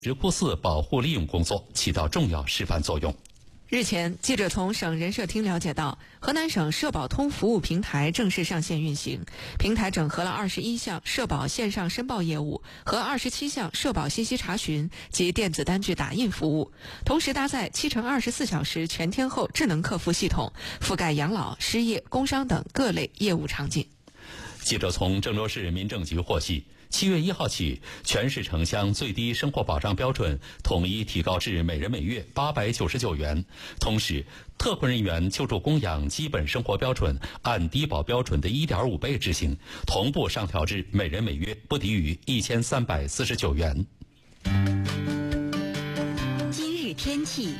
石窟寺保护利用工作起到重要示范作用。 日前，记者从省人社厅了解到，河南省社保通服务平台正式上线运行。平台整合了21项社保线上申报业务和27项社保信息查询及电子单据打印服务，同时搭载7×24小时全天候智能客服系统，覆盖养老、失业、工伤等各类业务场景。 记者从郑州市民政局获悉，7月1号起，全市城乡最低生活保障标准统一提高至每人每月899元。同时，特困人员救助供养基本生活标准按低保标准的1.5倍执行，同步上调至每人每月不低于1349元。 今日天气，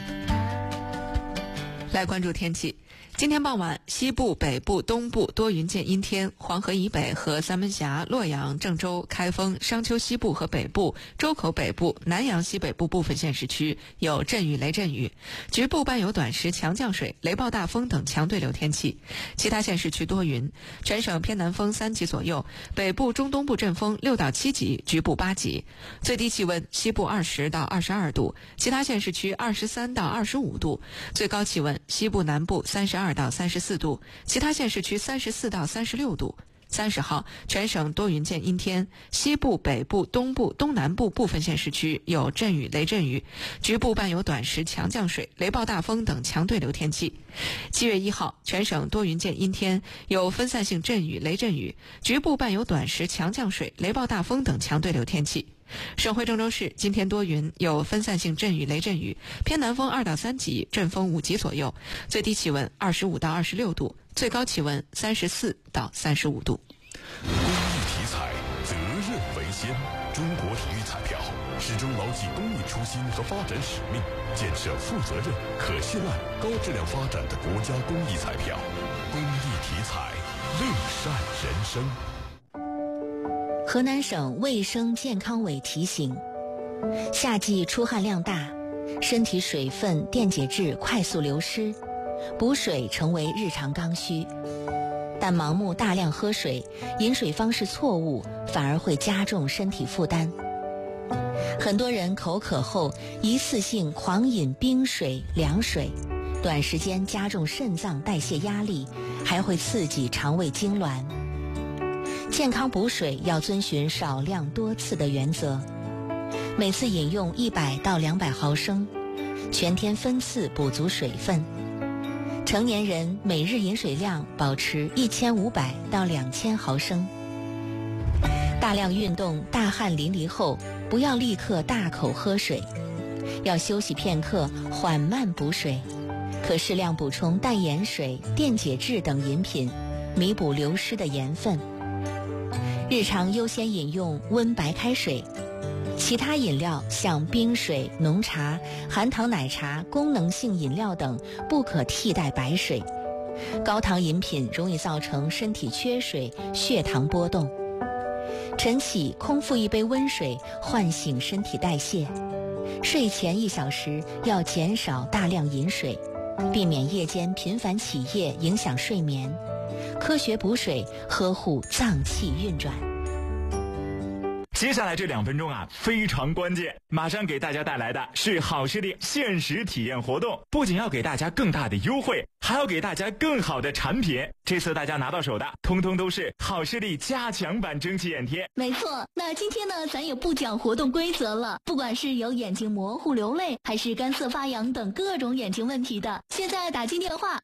来关注天气。今天傍晚，西部、北部、东部多云见阴天，黄河以北和三门峡、洛阳、郑州、开封、商丘西部和北部、周口北部、南阳西北部部分县市区有阵雨、雷阵雨，局部伴有短时强降水、雷暴大风等强对流天气。其他县市区多云，全省偏南风3级左右，北部、中东部阵风6到7级，局部8级。最低气温西部20到22度，其他县市区23到25度。最高气温西部南部32到34度，其他县市区34到36度。30号，全省多云见阴天，西部、北部、东部、东南部部分县市区有阵雨、雷阵雨，局部伴有短时强降水、雷暴大风等强对流天气。7月1号，全省多云见阴天，有分散性阵雨、雷阵雨，局部伴有短时强降水、雷暴大风等强对流天气。省会郑州市今天多云，有分散性阵雨、雷阵雨，偏南风2到3级，阵风5级左右，最低气温25到26度，最高气温34到35度。 公益体彩，责任为先。中国体育彩票始终牢记公益初心和发展使命，建设负责任、可信赖、高质量发展的国家公益彩票。公益体彩，乐善人生。 河南省卫生健康委提醒，夏季出汗量大，身体水分、电解质快速流失，补水成为日常刚需。但盲目大量喝水，饮水方式错误，反而会加重身体负担。很多人口渴后一次性狂饮冰水、凉水，短时间加重肾脏代谢压力，还会刺激肠胃痉挛。健康补水要遵循少量多次的原则，每次饮用100到200毫升，全天分次补足水分。成年人每日饮水量保持1500到2000毫升。大量运动、大汗淋漓后，不要立刻大口喝水，要休息片刻，缓慢补水，可适量补充淡盐水、电解质等饮品，弥补流失的盐分。日常优先饮用温白开水，其他饮料像冰水、浓茶、含糖奶茶、功能性饮料等不可替代白水。高糖饮品容易造成身体缺水、血糖波动。晨起空腹一杯温水，唤醒身体代谢。睡前1小时要减少大量饮水，避免夜间频繁起夜影响睡眠。科学补水，呵护脏器运转。 接下来这2分钟非常关键，马上给大家带来的是好视力限时体验活动，不仅要给大家更大的优惠，还要给大家更好的产品。这次大家拿到手的通通都是好视力加强版蒸汽眼贴。 没错，那今天呢，咱也不讲活动规则了，不管是有眼睛模糊流泪，还是干涩发痒等各种眼睛问题的，现在打进电话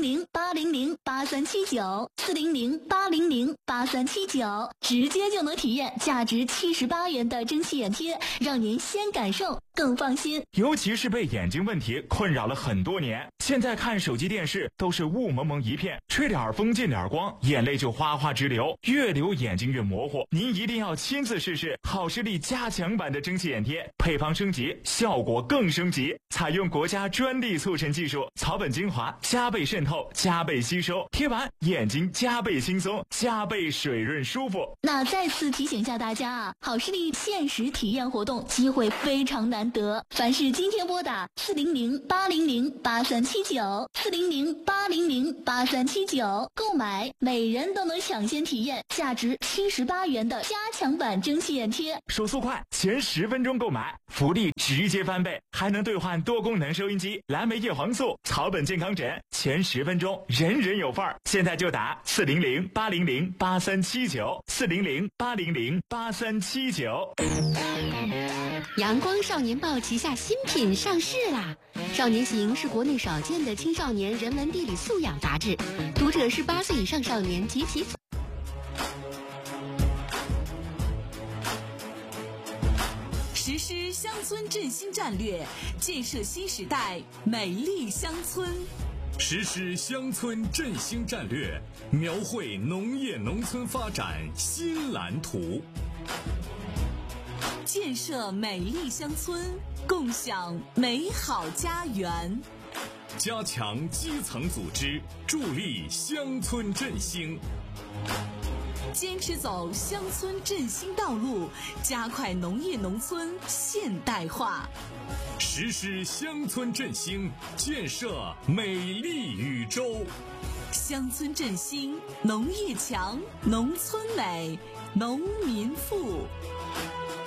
400-800-8379，400-800-8379，直接就能体验价值78元的蒸汽眼贴，让您先感受更放心。 尤其是被眼睛问题困扰了很多年，现在看手机电视都是雾蒙蒙一片，吹点风进点光，眼泪就哗哗直流，越流眼睛越模糊。您一定要亲自试试好视力加强版的蒸汽眼贴，配方升级，效果更升级，采用国家专利促成技术，草本精华加倍渗透，加倍吸收，贴完眼睛加倍轻松，加倍水润舒服。 那再次提醒一下大家好视力限时体验活动机会非常难难得。凡是今天拨打400-800-8379，400-800-8379购买，每人都能抢先体验价值78元的加强版蒸汽眼贴。 手速快，前10分钟购买，福利直接翻倍，还能兑换多功能收音机、蓝莓叶黄素、草本健康枕，前10分钟人人有份儿。现在就打400-800-8379，400-800-8379。 阳光少年报旗下新品上市啦！少年行是国内少见的青少年人文地理素养杂志，读者是8岁以上少年及其实施乡村振兴战略，建设新时代美丽乡村。 实施乡村振兴战略，描绘农业农村发展新蓝图。 建设美丽乡村，共享美好家园。 加强基层组织，助力乡村振兴。 坚持走乡村振兴道路，加快农业农村现代化。 实施乡村振兴，建设美丽宇宙。 乡村振兴，农业强，农村美，农民富。